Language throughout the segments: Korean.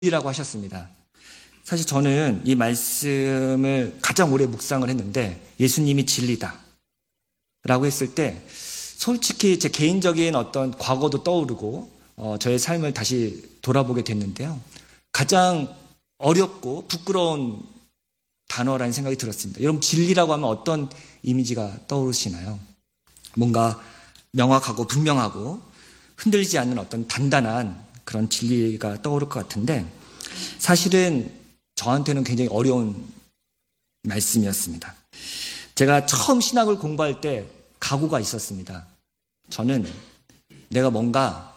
이라고 하셨습니다. 사실 저는 이 말씀을 가장 오래 묵상을 했는데 예수님이 진리다 라고 했을 때 솔직히 제 개인적인 어떤 과거도 떠오르고 저의 삶을 다시 돌아보게 됐는데요. 가장 어렵고 부끄러운 단어라는 생각이 들었습니다. 여러분, 진리라고 하면 어떤 이미지가 떠오르시나요? 뭔가 명확하고 분명하고 흔들리지 않는 어떤 단단한 그런 진리가 떠오를 것 같은데 사실은 저한테는 굉장히 어려운 말씀이었습니다. 제가 처음 신학을 공부할 때 각오가 있었습니다. 저는 내가 뭔가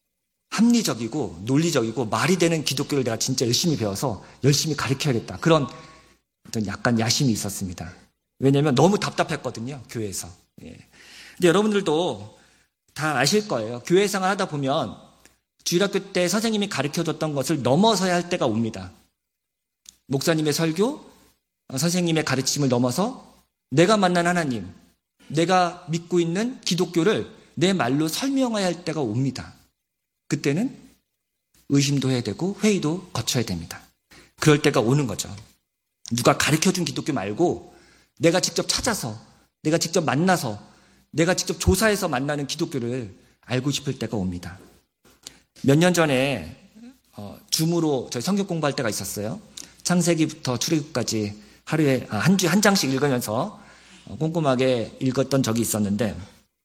합리적이고 논리적이고 말이 되는 기독교를 내가 진짜 열심히 배워서 열심히 가르쳐야겠다. 그런 어떤 약간 야심이 있었습니다. 왜냐하면 너무 답답했거든요, 교회에서. 예. 근데 여러분들도 다 아실 거예요. 교회 생활 하다 보면 주일학교 때 선생님이 가르쳐줬던 것을 넘어서야 할 때가 옵니다. 목사님의 설교, 선생님의 가르침을 넘어서 내가 만난 하나님, 내가 믿고 있는 기독교를 내 말로 설명해야 할 때가 옵니다. 그때는 의심도 해야 되고 회의도 거쳐야 됩니다. 그럴 때가 오는 거죠. 누가 가르쳐준 기독교 말고 내가 직접 찾아서, 내가 직접 만나서, 내가 직접 조사해서 만나는 기독교를 알고 싶을 때가 옵니다. 몇 년 전에 줌으로 저희 성경 공부할 때가 있었어요. 창세기부터 출애굽까지 하루에 한 주에 한 장씩 읽으면서 꼼꼼하게 읽었던 적이 있었는데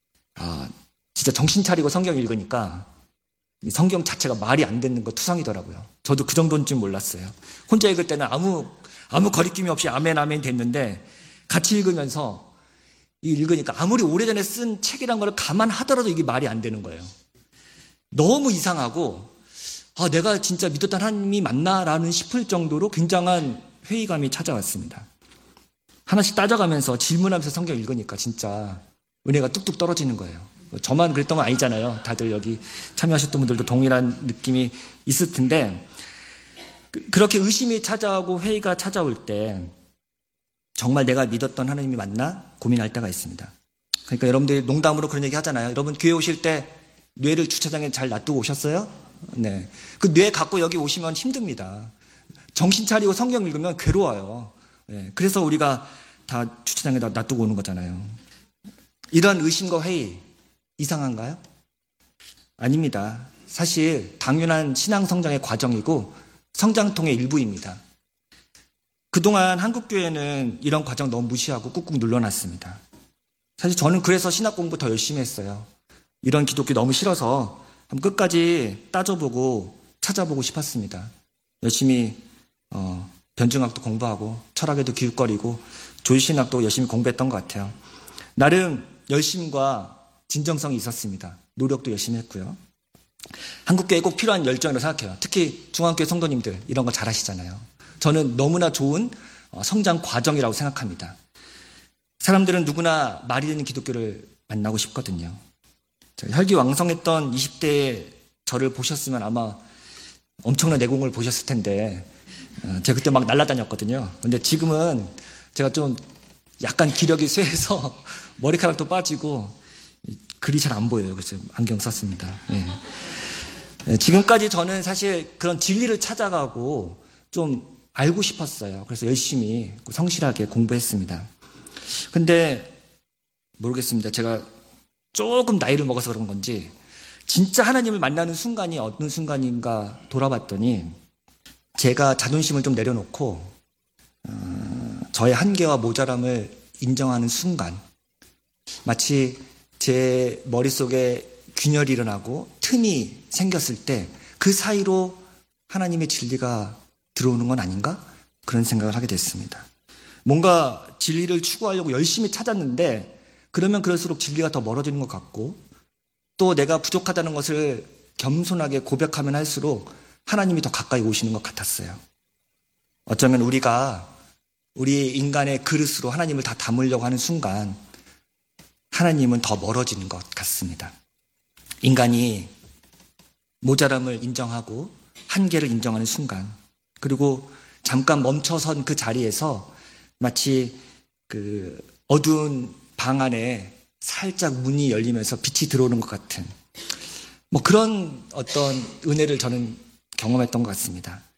진짜 정신 차리고 성경 읽으니까 성경 자체가 말이 안 되는 거 투성이더라고요. 저도 그 정도인 줄 몰랐어요. 혼자 읽을 때는 아무 거리낌이 없이 아멘 아멘 됐는데 같이 읽으면서 읽으니까 아무리 오래전에 쓴 책이란 걸 감안하더라도 이게 말이 안 되는 거예요. 너무 이상하고 내가 진짜 믿었던 하나님이 맞나라는 싶을 정도로 굉장한 회의감이 찾아왔습니다. 하나씩 따져가면서 질문하면서 성경 읽으니까 진짜 은혜가 뚝뚝 떨어지는 거예요. 저만 그랬던 건 아니잖아요. 다들 여기 참여하셨던 분들도 동일한 느낌이 있을 텐데 그렇게 의심이 찾아오고 회의가 찾아올 때 정말 내가 믿었던 하나님이 맞나 고민할 때가 있습니다. 그러니까 여러분들이 농담으로 그런 얘기 하잖아요. 여러분 교회 오실 때 뇌를 주차장에 잘 놔두고 오셨어요? 네. 그 뇌 갖고 여기 오시면 힘듭니다. 정신 차리고 성경 읽으면 괴로워요. 네. 그래서 우리가 다 주차장에다 놔두고 오는 거잖아요. 이런 의심과 회의 이상한가요? 아닙니다. 사실 당연한 신앙 성장의 과정이고 성장통의 일부입니다. 그동안 한국교회는 이런 과정 너무 무시하고 꾹꾹 눌러놨습니다. 사실 저는 그래서 신학 공부 더 열심히 했어요. 이런 기독교 너무 싫어서 한번 끝까지 따져보고 찾아보고 싶었습니다. 열심히 변증학도 공부하고 철학에도 기웃거리고 조이신학도 열심히 공부했던 것 같아요. 나름 열심과 진정성이 있었습니다. 노력도 열심히 했고요. 한국교회에 꼭 필요한 열정이라고 생각해요. 특히 중앙교회 성도님들 이런 거 잘하시잖아요. 저는 너무나 좋은 성장 과정이라고 생각합니다. 사람들은 누구나 말이 되는 기독교를 만나고 싶거든요. 혈기왕성했던 20대의 저를 보셨으면 아마 엄청난 내공을 보셨을 텐데 제가 그때 막 날아다녔거든요. 근데 지금은 제가 좀 약간 기력이 쇠해서 머리카락도 빠지고 글이 잘 안 보여요. 그래서 안경 썼습니다. 네. 지금까지 저는 사실 그런 진리를 찾아가고 좀 알고 싶었어요. 그래서 열심히 성실하게 공부했습니다. 근데 모르겠습니다. 제가 조금 나이를 먹어서 그런 건지 진짜 하나님을 만나는 순간이 어느 순간인가 돌아봤더니 제가 자존심을 좀 내려놓고 저의 한계와 모자람을 인정하는 순간 마치 제 머릿속에 균열이 일어나고 틈이 생겼을 때 그 사이로 하나님의 진리가 들어오는 건 아닌가? 그런 생각을 하게 됐습니다. 뭔가 진리를 추구하려고 열심히 찾았는데 그러면 그럴수록 진리가 더 멀어지는 것 같고 또 내가 부족하다는 것을 겸손하게 고백하면 할수록 하나님이 더 가까이 오시는 것 같았어요. 어쩌면 우리가 우리 인간의 그릇으로 하나님을 다 담으려고 하는 순간 하나님은 더 멀어지는 것 같습니다. 인간이 모자람을 인정하고 한계를 인정하는 순간 그리고 잠깐 멈춰선 그 자리에서 마치 그 어두운 방 안에 살짝 문이 열리면서 빛이 들어오는 것 같은 그런 어떤 은혜를 저는 경험했던 것 같습니다.